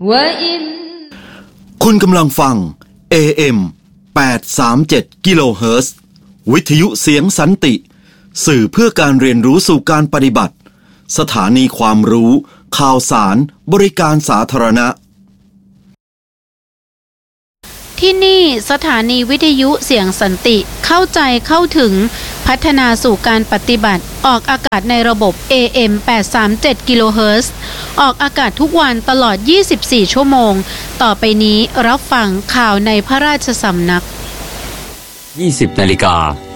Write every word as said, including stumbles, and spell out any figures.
คุณกำลังฟัง เอ เอ็ม แปดร้อยสามสิบเจ็ด กิโลเฮิรตซ์วิทยุเสียงสันติสื่อเพื่อการเรียนรู้สู่การปฏิบัติสถานีความรู้ข่าวสารบริการสาธารณะที่นี่สถานีวิทยุเสียงสันติเข้าใจเข้าถึงพัฒนาสู่การปฏิบัติออกอากาศในระบบ เอ เอ็ม แปดร้อยสามสิบเจ็ด กิโลเฮิรตซ์ออกอากาศทุกวันตลอดยี่สิบสี่ชั่วโมงต่อไปนี้รับฟังข่าวในพระราชสำนักยี่สิบนาฬิกา